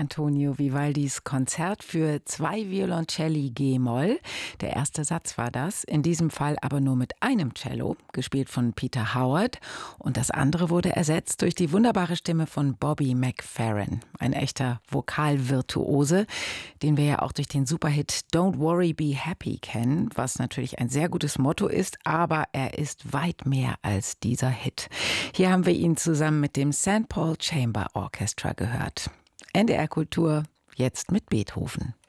Antonio Vivaldis Konzert für 2 Violoncelli G-Moll. Der erste Satz war das, in diesem Fall aber nur mit einem Cello, gespielt von Peter Howard. Und das andere wurde ersetzt durch die wunderbare Stimme von Bobby McFerrin, ein echter Vokalvirtuose, den wir ja auch durch den Superhit Don't Worry, Be Happy kennen, was natürlich ein sehr gutes Motto ist, aber er ist weit mehr als dieser Hit. Hier haben wir ihn zusammen mit dem St. Paul Chamber Orchestra gehört. NDR Kultur, jetzt mit Beethoven.